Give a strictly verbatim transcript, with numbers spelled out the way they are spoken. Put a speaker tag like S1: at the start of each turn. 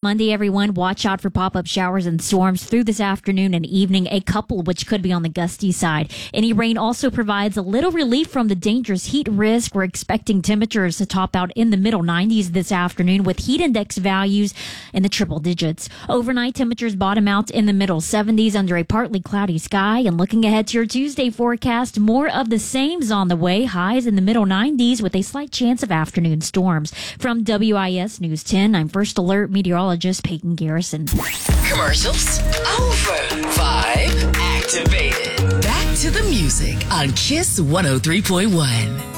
S1: Monday, everyone, watch out for pop-up showers and storms through this afternoon and evening, a couple which could be on the gusty side. Any rain also provides a little relief from the dangerous heat risk. We're expecting temperatures to top out in the middle nineties this afternoon with heat index values in the triple digits. Overnight temperatures bottom out in the middle seventies under a partly cloudy sky. And looking ahead to your Tuesday forecast, more of the same's on the way. Highs in the middle nineties with a slight chance of afternoon storms. From W I S News ten, I'm First Alert meteorologist Peyton Garrison.
S2: Commercials over. Vibe activated. Back to the music on Kiss one oh three point one.